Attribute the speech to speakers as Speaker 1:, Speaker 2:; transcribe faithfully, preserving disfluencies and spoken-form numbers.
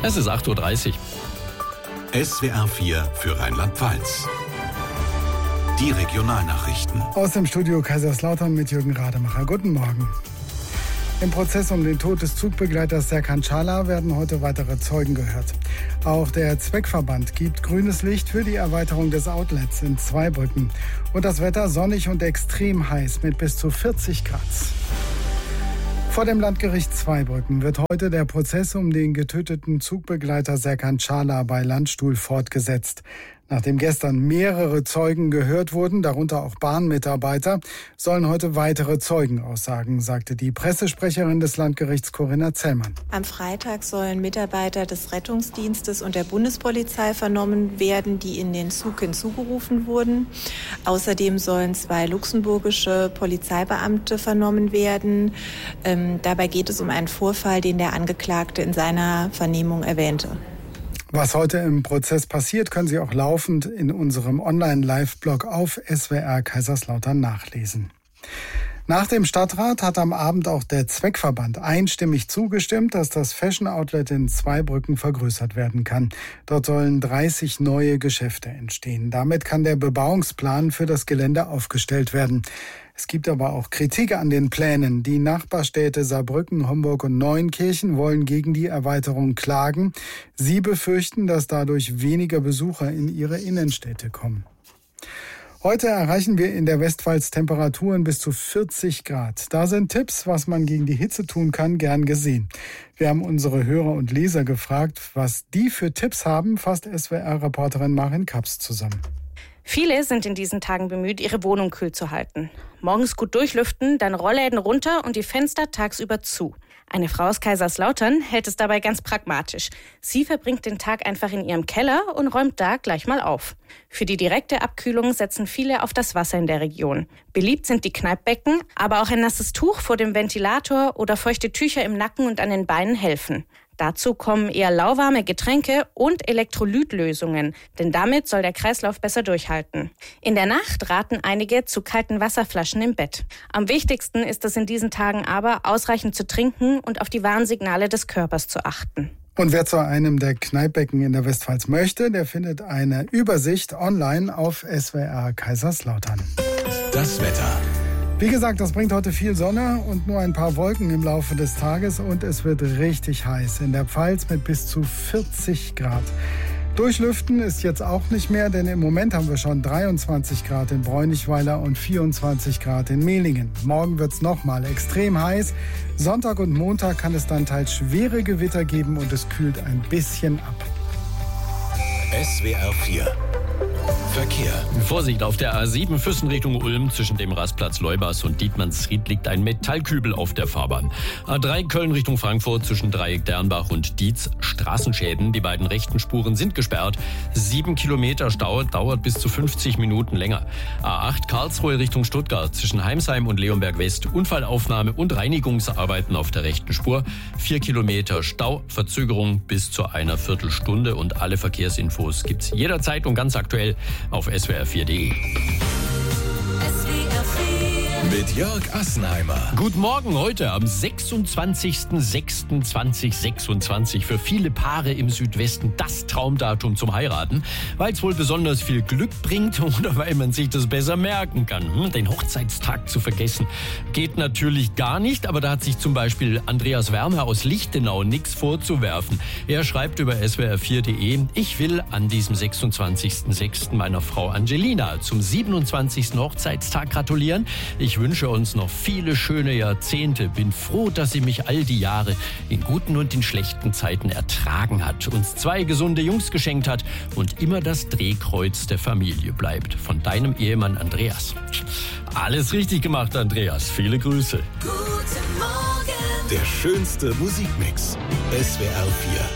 Speaker 1: Es ist acht Uhr dreißig.
Speaker 2: S W R vier für Rheinland-Pfalz. Die Regionalnachrichten.
Speaker 3: Aus dem Studio Kaiserslautern mit Jürgen Rademacher. Guten Morgen. Im Prozess um den Tod des Zugbegleiters Serkan Çağlar werden heute weitere Zeugen gehört. Auch der Zweckverband gibt grünes Licht für die Erweiterung des Outlets in Zweibrücken. Und das Wetter sonnig und extrem heiß mit bis zu vierzig Grad. Vor dem Landgericht Zweibrücken wird heute der Prozess um den getöteten Zugbegleiter Serkan Çağlar bei Landstuhl fortgesetzt. Nachdem gestern mehrere Zeugen gehört wurden, darunter auch Bahnmitarbeiter, sollen heute weitere Zeugen aussagen, sagte die Pressesprecherin des Landgerichts Corinna Zellmann.
Speaker 4: Am Freitag sollen Mitarbeiter des Rettungsdienstes und der Bundespolizei vernommen werden, die in den Zug hinzugerufen wurden. Außerdem sollen zwei luxemburgische Polizeibeamte vernommen werden. Ähm, dabei geht es um einen Vorfall, den der Angeklagte in seiner Vernehmung erwähnte.
Speaker 3: Was heute im Prozess passiert, können Sie auch laufend in unserem Online-Live-Blog auf S W R Kaiserslautern nachlesen. Nach dem Stadtrat hat am Abend auch der Zweckverband einstimmig zugestimmt, dass das Fashion Outlet in Zweibrücken vergrößert werden kann. Dort sollen dreißig neue Geschäfte entstehen. Damit kann der Bebauungsplan für das Gelände aufgestellt werden. Es gibt aber auch Kritik an den Plänen. Die Nachbarstädte Saarbrücken, Homburg und Neunkirchen wollen gegen die Erweiterung klagen. Sie befürchten, dass dadurch weniger Besucher in ihre Innenstädte kommen. Heute erreichen wir in der Westpfalz Temperaturen bis zu vierzig Grad. Da sind Tipps, was man gegen die Hitze tun kann, gern gesehen. Wir haben unsere Hörer und Leser gefragt, was die für Tipps haben, fasst S W R-Reporterin Marin Kaps zusammen.
Speaker 5: Viele sind in diesen Tagen bemüht, ihre Wohnung kühl zu halten. Morgens gut durchlüften, dann Rollläden runter und die Fenster tagsüber zu. Eine Frau aus Kaiserslautern hält es dabei ganz pragmatisch. Sie verbringt den Tag einfach in ihrem Keller und räumt da gleich mal auf. Für die direkte Abkühlung setzen viele auf das Wasser in der Region. Beliebt sind die Kneippbecken, aber auch ein nasses Tuch vor dem Ventilator oder feuchte Tücher im Nacken und an den Beinen helfen. Dazu kommen eher lauwarme Getränke und Elektrolytlösungen, denn damit soll der Kreislauf besser durchhalten. In der Nacht raten einige zu kalten Wasserflaschen im Bett. Am wichtigsten ist es in diesen Tagen aber, ausreichend zu trinken und auf die Warnsignale des Körpers zu achten.
Speaker 3: Und wer zu einem der Kneippbecken in der Westpfalz möchte, der findet eine Übersicht online auf S W R Kaiserslautern.
Speaker 2: Das Wetter.
Speaker 3: Wie gesagt, das bringt heute viel Sonne und nur ein paar Wolken im Laufe des Tages und es wird richtig heiß. In der Pfalz mit bis zu vierzig Grad. Durchlüften ist jetzt auch nicht mehr, denn im Moment haben wir schon dreiundzwanzig Grad in Bräunigweiler und vierundzwanzig Grad in Mehlingen. Morgen wird es nochmal extrem heiß. Sonntag und Montag kann es dann teils schwere Gewitter geben und es kühlt ein bisschen ab.
Speaker 2: S W R vier Verkehr.
Speaker 1: Vorsicht, auf der A sieben Füssen Richtung Ulm zwischen dem Rastplatz Leubers und Dietmannsried liegt ein Metallkübel auf der Fahrbahn. A drei Köln Richtung Frankfurt zwischen Dreieck Dernbach und Dietz Straßenschäden. Die beiden rechten Spuren sind gesperrt. Sieben Kilometer Stau, dauert bis zu fünfzig Minuten länger. A acht Karlsruhe Richtung Stuttgart zwischen Heimsheim und Leonberg West. Unfallaufnahme und Reinigungsarbeiten auf der rechten Spur. Vier Kilometer Stau, Verzögerung bis zu einer Viertelstunde und alle Verkehrsinfos gibt's jederzeit und ganz aktuell auf S W R vier punkt de.
Speaker 2: Mit Jörg Assenheimer.
Speaker 1: Guten Morgen heute am sechsundzwanzigsten sechsten zweitausendsechsundzwanzig. Für viele Paare im Südwesten das Traumdatum zum Heiraten, weil es wohl besonders viel Glück bringt oder weil man sich das besser merken kann. Den Hochzeitstag zu vergessen geht natürlich gar nicht, aber da hat sich zum Beispiel Andreas Werner aus Lichtenau nichts vorzuwerfen. Er schreibt über S W R vier punkt de: Ich will an diesem sechsundzwanzigsten sechsten meiner Frau Angelina zum siebenundzwanzigsten Hochzeitstag gratulieren. Ich wünsche uns noch viele schöne Jahrzehnte. Bin froh, dass sie mich all die Jahre in guten und in schlechten Zeiten ertragen hat, uns zwei gesunde Jungs geschenkt hat und immer das Drehkreuz der Familie bleibt. Von deinem Ehemann Andreas. Alles richtig gemacht, Andreas. Viele Grüße.
Speaker 2: Guten Morgen. Der schönste Musikmix. S W R vier.